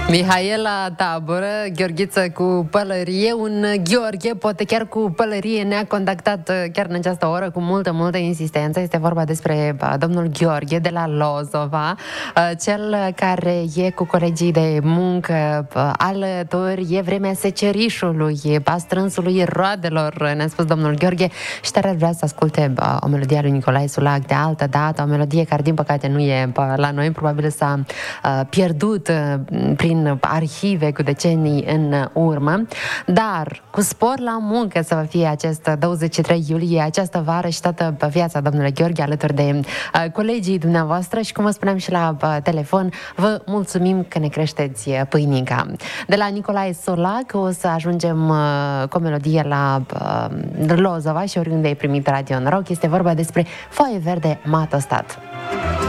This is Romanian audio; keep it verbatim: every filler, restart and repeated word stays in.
Mihaela Taboră, Gheorghiță cu pălărie, un Gheorghe, poate chiar cu pălărie, ne-a contactat chiar în această oră cu multă, multă insistență. Este vorba despre domnul Gheorghe de la Lozova, cel care e cu colegii de muncă alături, e vremea secerișului, a strânsului roadelor, ne-a spus domnul Gheorghe, și tare vrea să asculte o melodie a lui Nicolae Sulac de altă dată, o melodie care din păcate nu e la noi, probabil s-a pierdut prin arhive cu decenii în urmă, dar cu spor la muncă să vă fie acest douăzeci și trei iulie, această vară și toată viața, domnule Gheorghe, alături de uh, colegii dumneavoastră și, cum vă spuneam și la uh, telefon, vă mulțumim că ne creșteți pâinica. De la Nicolae Solac o să ajungem uh, cu o melodie la uh, Lozova și oriunde ai primit Radio Noroc. Este vorba despre Foaie Verde M-a tostat.